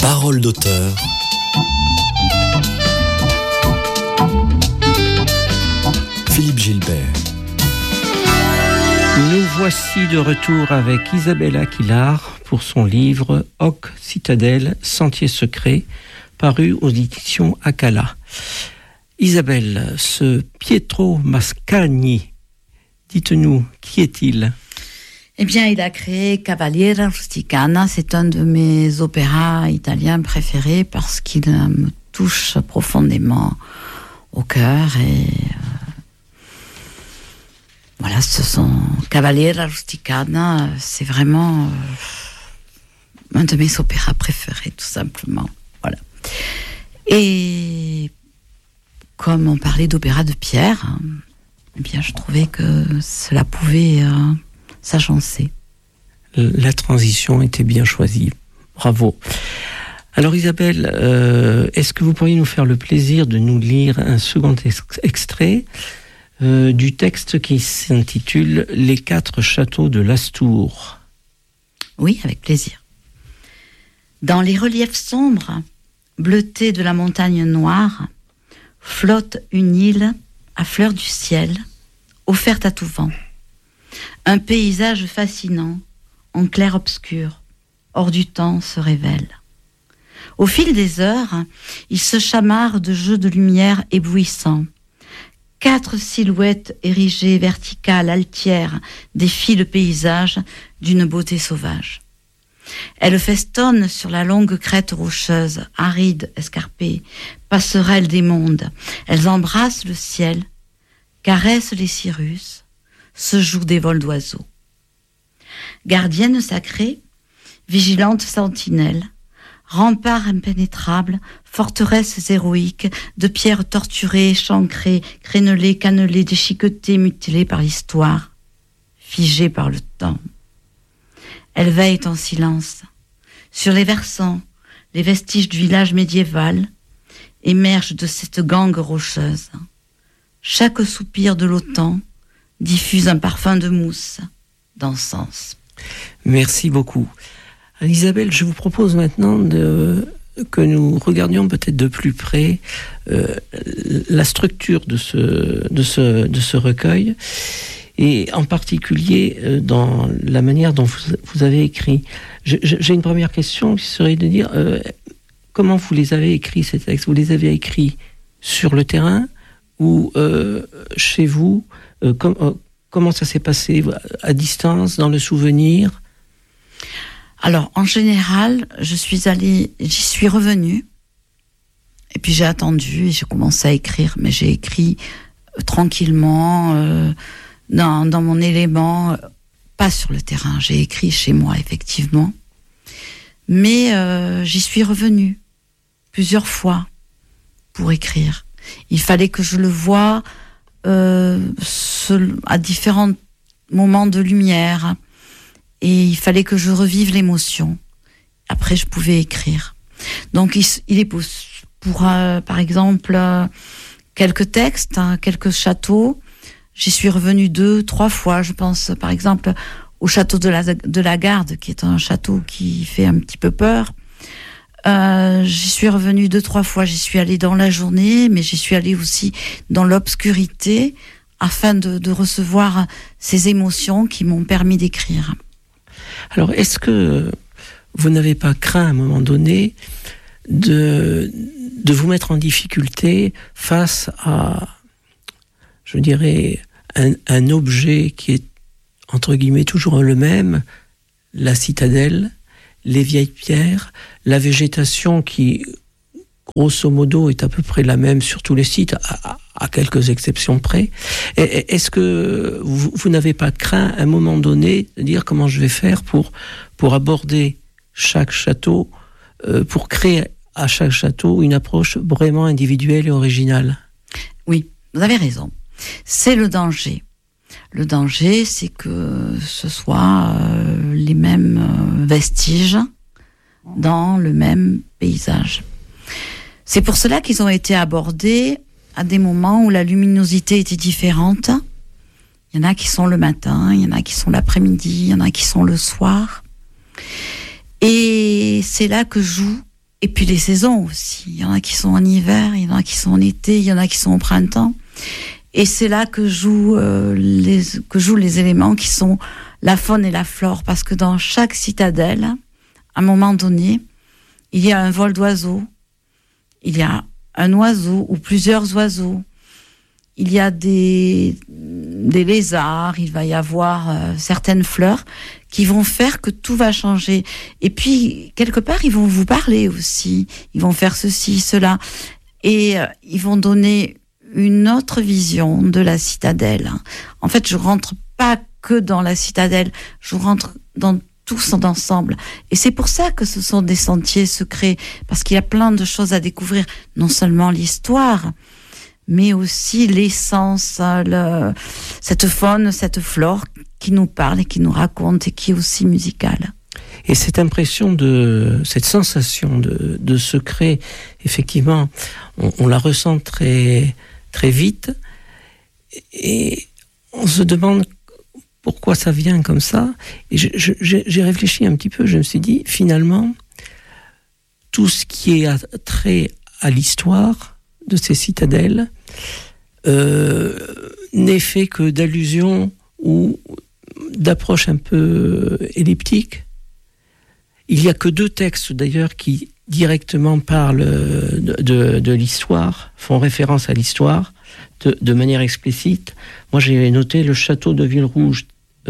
Parole d'auteur. Philippe Gilbert. Nous voici de retour avec Isabelle Aquilar pour son livre Hoc Citadelle, Sentier secret, paru aux éditions Akala. Isabelle, ce Pietro Mascagni, dites-nous, qui est-il ? Eh bien, il a créé Cavaliera Rusticana. C'est un de mes opéras italiens préférés parce qu'il me touche profondément au cœur. Et voilà, ce sont Cavaliera Rusticana. C'est vraiment un de mes opéras préférés, tout simplement. Voilà. Et comme on parlait d'opéra de Pierre, eh bien, je trouvais que cela pouvait s'agencer. La transition était bien choisie. Bravo. Alors Isabelle, est-ce que vous pourriez nous faire le plaisir de nous lire un second extrait du texte qui s'intitule « Les 4 châteaux de l'Astour ». Oui, avec plaisir. Dans les reliefs sombres, bleutés de la montagne noire, flotte une île à fleur du ciel, offerte à tout vent. Un paysage fascinant, en clair-obscur, hors du temps se révèle. Au fil des heures, il se chamarre de jeux de lumière éblouissants. 4 silhouettes érigées verticales, altières, défient le paysage d'une beauté sauvage. Elles festonnent sur la longue crête rocheuse, aride, escarpée, passerelle des mondes. Elles embrassent le ciel, caressent les cirrus, se jouent des vols d'oiseaux. Gardienne sacrée, vigilante sentinelle, rempart impénétrable, forteresse héroïque, de pierres torturées, échancrées, crénelées, cannelées, déchiquetées, mutilées par l'histoire, figées par le temps. Elle veille en silence. Sur les versants, les vestiges du village médiéval émergent de cette gangue rocheuse. Chaque soupir de l'automne diffuse un parfum de mousse, d'encens. Merci beaucoup. Isabelle, je vous propose maintenant que nous regardions peut-être de plus près la structure de ce recueil, et en particulier dans la manière dont vous avez écrit. J'ai une première question qui serait de dire comment vous les avez écrits, ces textes ? Vous les avez écrits sur le terrain ou chez vous ? Comment ça s'est passé ? À distance, dans le souvenir ? Alors, en général, j'y suis revenue, et puis j'ai attendu, et j'ai commencé à écrire, mais j'ai écrit tranquillement, dans mon élément, pas sur le terrain, j'ai écrit chez moi, effectivement, mais j'y suis revenue plusieurs fois pour écrire. Il fallait que je le voie à différents moments de lumière, et il fallait que je revive l'émotion. Après, je pouvais écrire. Donc, il est pour par exemple, quelques textes, quelques châteaux, j'y suis revenue 2-3 fois. Je pense, par exemple, au château de la Garde, qui est un château qui fait un petit peu peur. J'y suis revenue 2-3 fois. J'y suis allée dans la journée, mais j'y suis allée aussi dans l'obscurité, afin de recevoir ces émotions qui m'ont permis d'écrire. Alors, est-ce que vous n'avez pas craint à un moment donné de vous mettre en difficulté face à, je dirais, un objet qui est, entre guillemets, toujours le même, la citadelle, les vieilles pierres, la végétation qui, grosso modo, est à peu près la même sur tous les sites, à quelques exceptions près. Est-ce que vous n'avez pas craint, à un moment donné, de dire comment je vais faire pour aborder chaque château, pour créer à chaque château une approche vraiment individuelle et originale ? Oui, vous avez raison. C'est le danger. Le danger, c'est que ce soit les mêmes vestiges dans le même paysage. C'est pour cela qu'ils ont été abordés à des moments où la luminosité était différente. Il y en a qui sont le matin, il y en a qui sont l'après-midi, il y en a qui sont le soir. Et c'est là que joue Et puis les saisons aussi. Il y en a qui sont en hiver, il y en a qui sont en été, il y en a qui sont au printemps. Et c'est là que jouent les éléments qui sont la faune et la flore. Parce que dans chaque citadelle, à un moment donné, il y a un vol d'oiseaux. Il y a un oiseau ou plusieurs oiseaux. Il y a des lézards, il va y avoir certaines fleurs qui vont faire que tout va changer. Et puis, quelque part, ils vont vous parler aussi. Ils vont faire ceci, cela. Et ils vont donner une autre vision de la citadelle. En fait, je rentre pas que dans la citadelle, je rentre dans tout son ensemble. Et c'est pour ça que ce sont des sentiers secrets, parce qu'il y a plein de choses à découvrir. Non seulement l'histoire, mais aussi l'essence, cette faune, cette flore qui nous parle et qui nous raconte et qui est aussi musicale. Et cette impression cette sensation de secret, effectivement, on la ressent très, très vite, et on se demande pourquoi ça vient comme ça. Et j'ai réfléchi un petit peu, je me suis dit, finalement, tout ce qui est trait à l'histoire de ces citadelles n'est fait que d'allusions ou d'approches un peu elliptiques. Il n'y a que 2 textes d'ailleurs qui directement parlent de l'histoire, font référence à l'histoire de manière explicite. Moi j'ai noté le château de Villerouge,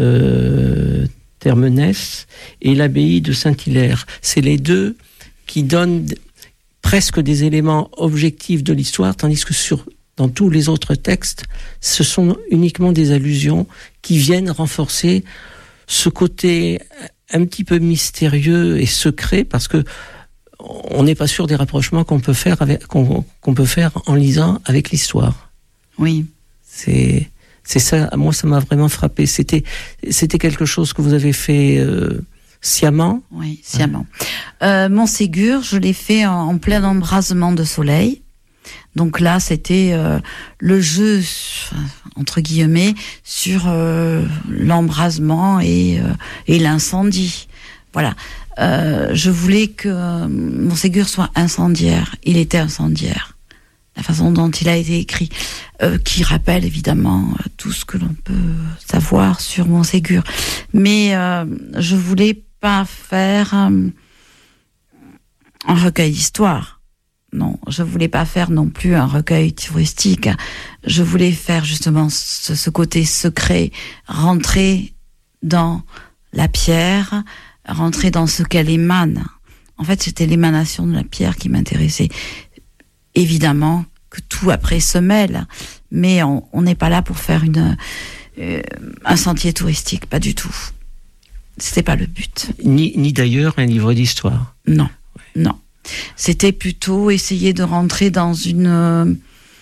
Termenès, et l'abbaye de Saint-Hilaire. C'est les 2 qui donnent presque des éléments objectifs de l'histoire, tandis que dans tous les autres textes, ce sont uniquement des allusions qui viennent renforcer ce côté un petit peu mystérieux et secret, parce que on n'est pas sûr des rapprochements qu'on peut faire en lisant avec l'histoire. Oui. C'est ça, moi ça m'a vraiment frappé. C'était quelque chose que vous avez fait sciemment. Oui, sciemment. Montségur, je l'ai fait en plein embrasement de soleil. Donc là, c'était le jeu, entre guillemets, sur l'embrasement et l'incendie. Voilà. Je voulais que Montségur soit incendiaire. Il était incendiaire. La façon dont il a été écrit, qui rappelle évidemment tout ce que l'on peut savoir sur Montségur. Mais je voulais pas faire un recueil d'histoire. Non, je voulais pas faire non plus un recueil touristique. Je voulais faire justement ce côté secret, rentrer dans la pierre, rentrer dans ce qu'elle émane. En fait, c'était l'émanation de la pierre qui m'intéressait. Évidemment que tout après se mêle, mais on n'est pas là pour faire un sentier touristique, pas du tout. C'était pas le but. Ni d'ailleurs un livre d'histoire. Non, non. C'était plutôt essayer de rentrer dans une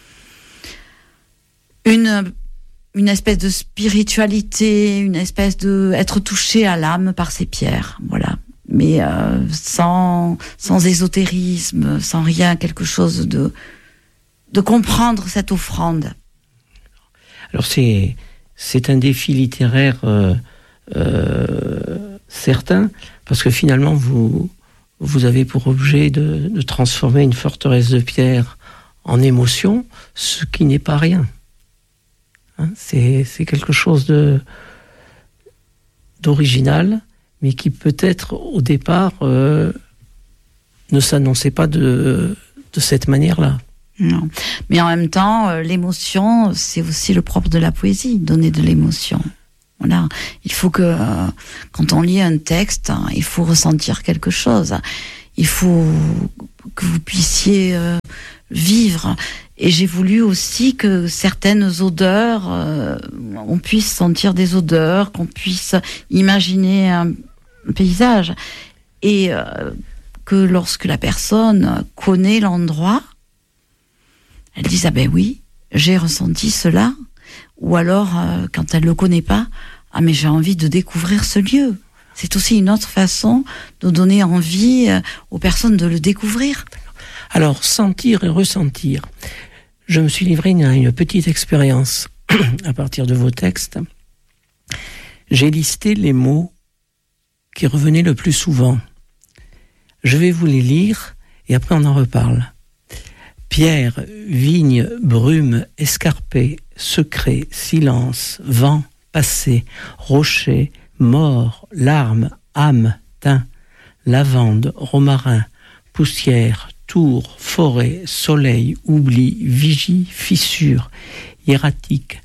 espèce de spiritualité, une espèce de être touché à l'âme par ces pierres, voilà. Mais sans ésotérisme, sans rien, quelque chose de comprendre cette offrande. Alors c'est un défi littéraire certain, parce que finalement vous avez pour objet de transformer une forteresse de pierre en émotion, ce qui n'est pas rien. Hein, c'est quelque chose d'original, mais qui peut-être au départ ne s'annonçait pas de cette manière-là. Non. Mais en même temps, l'émotion, c'est aussi le propre de la poésie, donner de l'émotion. Voilà. Il faut que, quand on lit un texte, il faut ressentir quelque chose. Il faut que vous puissiez vivre. Et j'ai voulu aussi que certaines odeurs, on puisse sentir des odeurs, qu'on puisse imaginer un paysage. Et que lorsque la personne connaît l'endroit, elle dise « Ah ben oui, j'ai ressenti cela ». Ou alors, quand elle ne le connaît pas, « Ah mais j'ai envie de découvrir ce lieu ». C'est aussi une autre façon de donner envie aux personnes de le découvrir. Alors, sentir et ressentir. Je me suis livré à une petite expérience à partir de vos textes. J'ai listé les mots qui revenaient le plus souvent. Je vais vous les lire et après on en reparle. Pierre, vigne, brume, escarpé, secret, silence, vent, passé, rocher, mort, larmes, âme, thym, lavande, romarin, poussière, tour, forêt, soleil, oubli, vigie, fissure hiératique,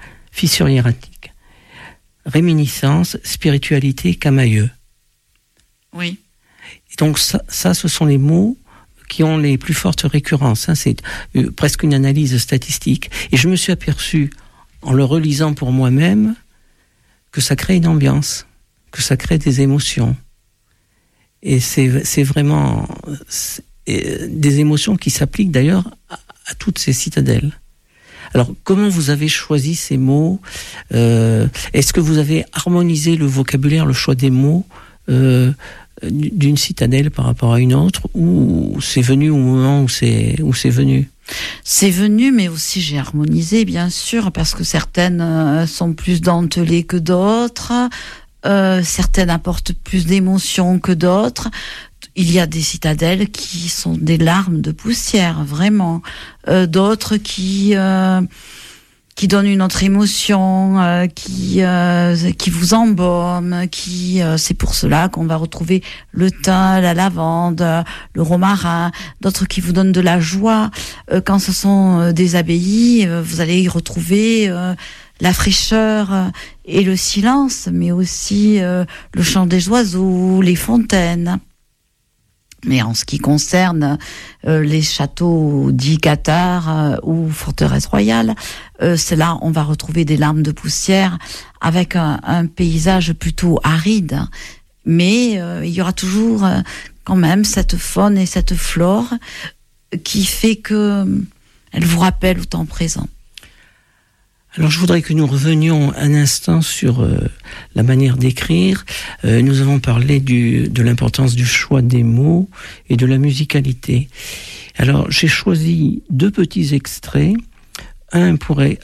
réminiscence, spiritualité, camailleux. Oui. Et donc ça, ce sont les mots qui ont les plus fortes récurrences. C'est presque une analyse statistique. Et je me suis aperçu, en le relisant pour moi-même, que ça crée une ambiance, que ça crée des émotions. Et c'est vraiment des émotions qui s'appliquent d'ailleurs à toutes ces citadelles. Alors, comment vous avez choisi ces mots ? Est-ce que vous avez harmonisé le vocabulaire, le choix des mots d'une citadelle par rapport à une autre, ou c'est venu au moment où c'est venu ? C'est venu, mais aussi j'ai harmonisé, bien sûr, parce que certaines sont plus dentelées que d'autres, certaines apportent plus d'émotions que d'autres. Il y a des citadelles qui sont des larmes de poussière, vraiment. D'autres qui donnent une autre émotion, qui vous embaument, c'est pour cela qu'on va retrouver le thym, la lavande, le romarin. D'autres qui vous donnent de la joie. Quand ce sont des abbayes, vous allez y retrouver la fraîcheur et le silence, mais aussi le chant des oiseaux, les fontaines. Mais en ce qui concerne les châteaux dits cathares ou forteresses royales, c'est là on va retrouver des larmes de poussière avec un paysage plutôt aride. Mais il y aura toujours quand même cette faune et cette flore qui fait que elle vous rappelle au temps présent. Alors je voudrais que nous revenions un instant sur la manière d'écrire. Nous avons parlé de l'importance du choix des mots et de la musicalité. Alors j'ai choisi 2 petits extraits. Un pourrait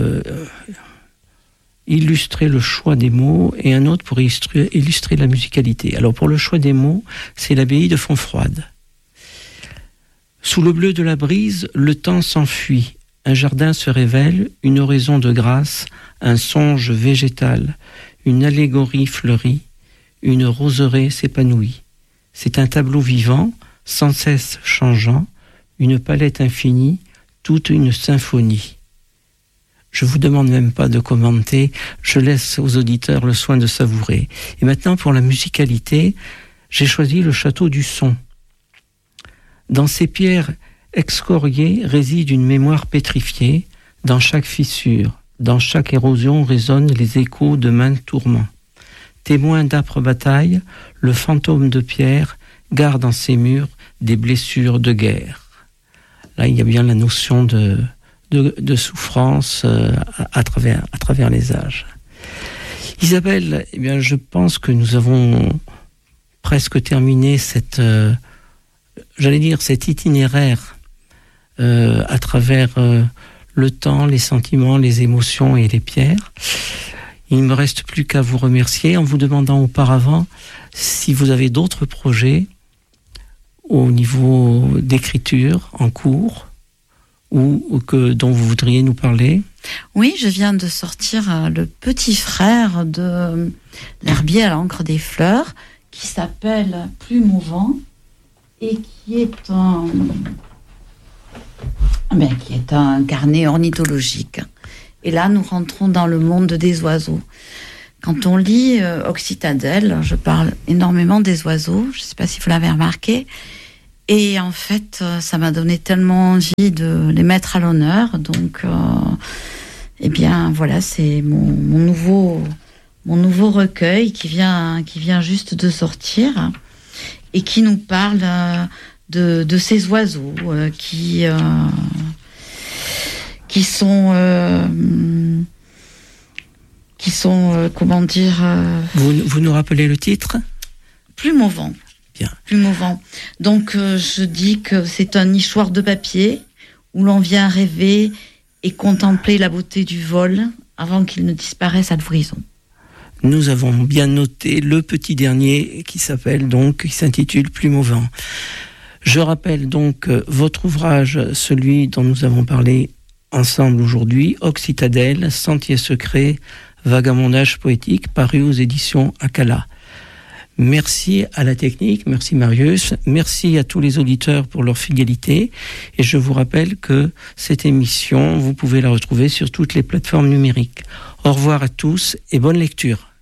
illustrer le choix des mots et un autre pourrait illustrer la musicalité. Alors pour le choix des mots, c'est l'abbaye de Fontfroide. Sous le bleu de la brise, le temps s'enfuit. Un jardin se révèle, une oraison de grâce, un songe végétal, une allégorie fleurie, une roseraie s'épanouit. C'est un tableau vivant, sans cesse changeant, une palette infinie, toute une symphonie. Je vous demande même pas de commenter, je laisse aux auditeurs le soin de savourer. Et maintenant, pour la musicalité, j'ai choisi le château du son. Dans ces pierres excoriées réside une mémoire pétrifiée, dans chaque fissure, dans chaque érosion résonnent les échos de maints tourments. Témoin d'âpres batailles, le fantôme de pierre garde en ses murs des blessures de guerre. Là, il y a bien la notion de souffrance à travers les âges. Isabelle, eh bien, je pense que nous avons presque terminé cet itinéraire à travers le temps, les sentiments, les émotions et les pierres. Il ne me reste plus qu'à vous remercier en vous demandant auparavant si vous avez d'autres projets au niveau d'écriture en cours ou dont vous voudriez nous parler. Oui, je viens de sortir le petit frère de l'herbier à l'encre des fleurs qui s'appelle Plume au vent et qui est un carnet ornithologique. Et là, nous rentrons dans le monde des oiseaux. Quand on lit Occitadelle, je parle énormément des oiseaux, je ne sais pas si vous l'avez remarqué, et en fait, ça m'a donné tellement envie de les mettre à l'honneur. Donc, eh bien, voilà, c'est mon nouveau recueil qui vient juste de sortir et qui nous parle de ces oiseaux qui sont comment dire Vous nous rappelez le titre ? Plume au vent. Bien. Plume au vent. Donc je dis que c'est un nichoir de papier où l'on vient rêver et contempler la beauté du vol avant qu'il ne disparaisse à l'horizon. Nous avons bien noté le petit dernier qui s'intitule Plume au vent. Je rappelle donc votre ouvrage, celui dont nous avons parlé ensemble aujourd'hui, Occitadelle, Sentier secret, vagabondage poétique, paru aux éditions Akala. Merci à la technique, merci Marius, merci à tous les auditeurs pour leur fidélité, et je vous rappelle que cette émission, vous pouvez la retrouver sur toutes les plateformes numériques. Au revoir à tous et bonne lecture.